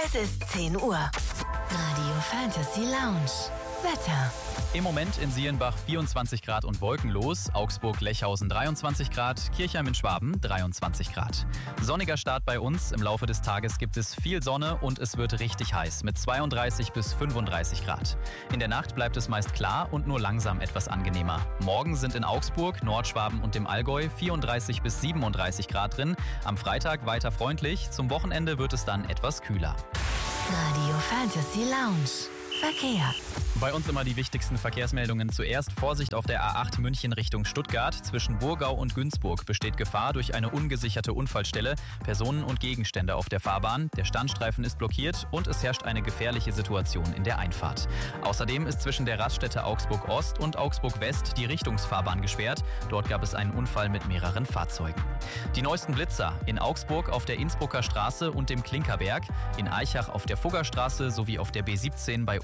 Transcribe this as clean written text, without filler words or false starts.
Es ist 10 Uhr. Radio Fantasy Lounge. Wetter. Im Moment in Sielenbach 24 Grad und wolkenlos, Augsburg-Lechhausen 23 Grad, Kirchheim in Schwaben 23 Grad. Sonniger Start bei uns, im Laufe des Tages gibt es viel Sonne und es wird richtig heiß mit 32 bis 35 Grad. In der Nacht bleibt es meist klar und nur langsam etwas angenehmer. Morgen sind in Augsburg, Nordschwaben und dem Allgäu 34 bis 37 Grad drin, am Freitag weiter freundlich, zum Wochenende wird es dann etwas kühler. Radio Fantasy Lounge. Verkehr. Bei uns immer die wichtigsten Verkehrsmeldungen. Zuerst Vorsicht auf der A8 München Richtung Stuttgart. Zwischen Burgau und Günzburg besteht Gefahr durch eine ungesicherte Unfallstelle. Personen und Gegenstände auf der Fahrbahn. Der Standstreifen ist blockiert und es herrscht eine gefährliche Situation in der Einfahrt. Außerdem ist zwischen der Raststätte Augsburg Ost und Augsburg West die Richtungsfahrbahn gesperrt. Dort gab es einen Unfall mit mehreren Fahrzeugen. Die neuesten Blitzer in Augsburg auf der Innsbrucker Straße und dem Klinkerberg, in Aichach auf der Fuggerstraße sowie auf der B17 bei